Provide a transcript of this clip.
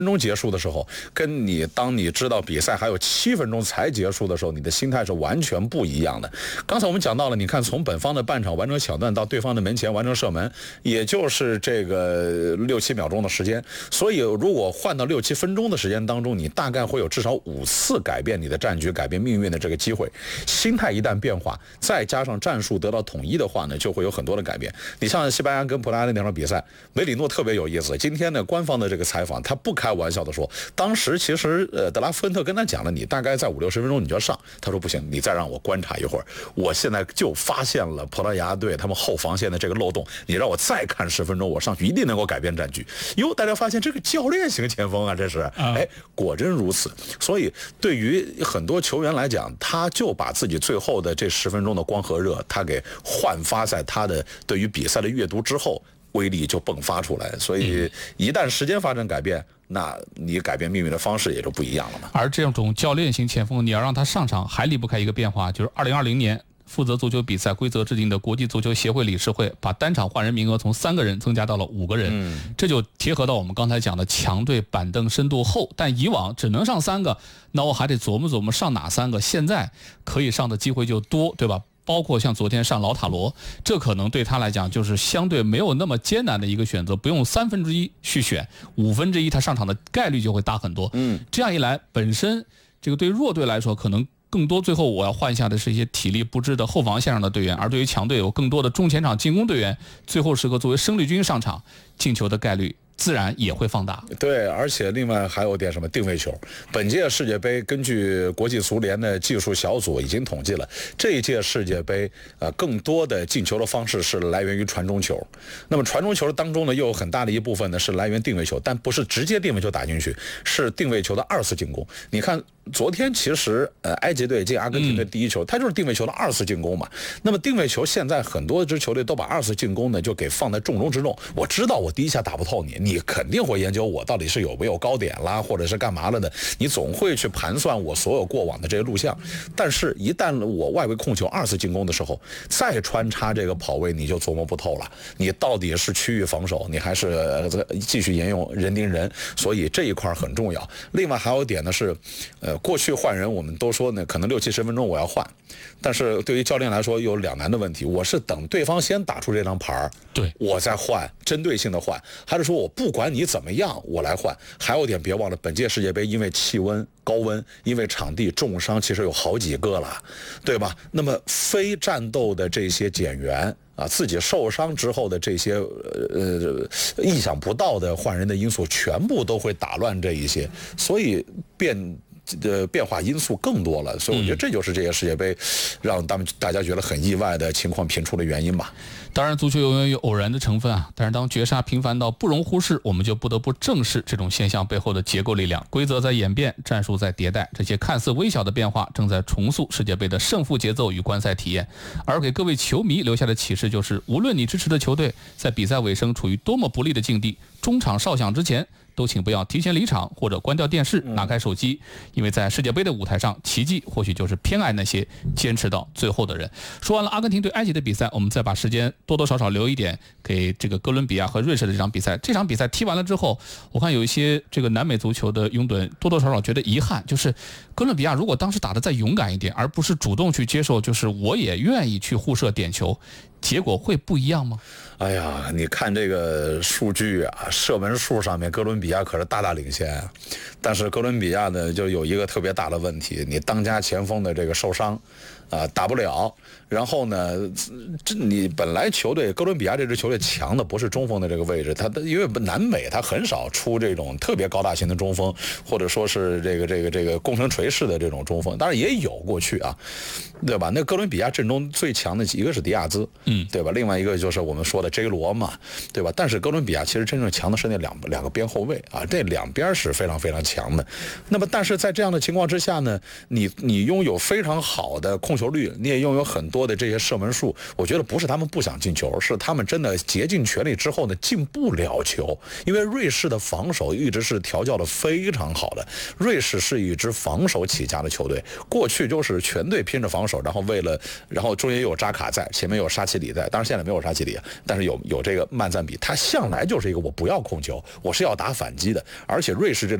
钟结束的时候，跟你当你知道比赛还有7分钟才结束的时候，你的心态是完全不一样的。刚才我们讲到了，你看从本方的半场完成抢断到对方的门前完成射门，也就是这个6、7秒钟的时间。所以如果换到6、7分钟的时间当中，你大概会有至少5次改变你的战局、改变命运的这个机会。心态一旦变化，再加上战术得到统一的话呢，就会有很多的改变。你像西班牙跟葡萄牙的那场比赛，梅里诺特别有意思。今天呢，官方的这个采访，他不开玩笑的说，当时其实德拉夫恩特跟他讲了，你大概在5、60分钟你就要上。他说不行，你再让我观察一会儿，我现在就发现了葡萄牙队他们后防线的这个漏洞，你让我再看10分钟，我上去一定能够改变战局。哟，大家发现这个教练型前锋啊，这是，哎，果真如此。所以对于很多球员来讲，他就把自己最后的这10分钟的光和热，他给焕发在他的对于比赛的阅读之后，威力就迸发出来。所以一旦时间发生改变，那你改变命运的方式也就不一样了嘛。 而这种教练型前锋，你要让他上场，还离不开一个变化，就是2020年负责足球比赛规则制定的国际足球协会理事会把单场换人名额从3个人增加到了5个人，这就贴合到我们刚才讲的强队板凳深度厚，但以往只能上3个，那我还得琢磨琢磨上哪3个，现在可以上的机会就多，对吧？包括像昨天上老塔罗，这可能对他来讲就是相对没有那么艰难的一个选择，不用1/3去选，1/5他上场的概率就会大很多。这样一来，本身这个对弱队来说，可能更多最后我要换下的是一些体力不支的后防线上的队员，而对于强队有更多的中前场进攻队员，最后时刻作为生力军上场，进球的概率自然也会放大。 对，而且另外还有点什么定位球。本届世界杯根据国际足联的技术小组已经统计了，这一届世界杯更多的进球的方式是来源于传中球。那么传中球当中呢，又有很大的一部分呢是来源定位球，但不是直接定位球打进去，是定位球的2次进攻。你看昨天其实埃及队进阿根廷队第一球，它就是定位球的2次进攻嘛。那么定位球现在很多支球队都把2次进攻呢就给放在重中之重。我知道我第一下打不透你，你肯定会研究我到底是有没有高点啦，或者是干嘛了的，你总会去盘算我所有过往的这些录像。但是一旦我外围控球2次进攻的时候，再穿插这个跑位，你就琢磨不透了，你到底是区域防守，你还是继续沿用人盯人。所以这一块很重要。另外还有一点呢是过去换人我们都说呢可能60、70分钟我要换，但是对于教练来说有2难的问题，我是等对方先打出这张牌， 对， 我再换，针对性的换，还是说我不管你怎么样我来换。还有点别忘了，本届世界杯因为气温高温，因为场地重伤其实有好几个了，对吧？那么非战斗的这些减员啊，自己受伤之后的这些意想不到的换人的因素，全部都会打乱这一些，所以变化因素更多了。所以我觉得这就是这些世界杯让大家觉得很意外的情况频出的原因吧。 当然足球永远有偶然的成分啊，但是当绝杀频繁到不容忽视，我们就不得不正视这种现象背后的结构力量。规则在演变，战术在迭代，这些看似微小的变化正在重塑世界杯的胜负节奏与观赛体验。而给各位球迷留下的启示就是，无论你支持的球队在比赛尾声处于多么不利的境地，中场哨响之前都请不要提前离场或者关掉电视，拿开手机，因为在世界杯的舞台上，奇迹或许就是偏爱那些坚持到最后的人。说完了阿根廷对埃及的比赛，我们再把时间多多少少留一点给这个哥伦比亚和瑞士的这场比赛。这场比赛踢完了之后，我看有一些这个南美足球的拥趸多多少少觉得遗憾，就是哥伦比亚如果当时打得再勇敢一点，而不是主动去接受，就是我也愿意去互射点球，结果会不一样吗？ 哎呀，你看这个数据啊，射门数上面哥伦比亚可是大大领先，但是哥伦比亚呢就有一个特别大的问题，你当家前锋的这个受伤打不了，然后呢你本来球队哥伦比亚这支球队强的不是中锋的这个位置，他因为南美他很少出这种特别高大型的中锋，或者说是这个攻城锤式的这种中锋，当然也有过去啊，对吧？那哥伦比亚阵中最强的一个是迪亚兹，对吧？另外一个就是我们说的 J 罗嘛，对吧？但是哥伦比亚其实真正强的是那两个边后卫啊，这两边是非常非常强。 强的。那么但是在这样的情况之下呢，你拥有非常好的控球率，你也拥有很多的这些射门数，我觉得不是他们不想进球，是他们真的竭尽全力之后呢进不了球。因为瑞士的防守一直是调教的非常好的，瑞士是一支防守起家的球队，过去就是全队拼着防守，然后中间有扎卡在，前面有沙奇里在，当然现在没有沙奇里，但是有这个曼赞比，他向来就是一个我不要控球，我是要打反击的，而且瑞士这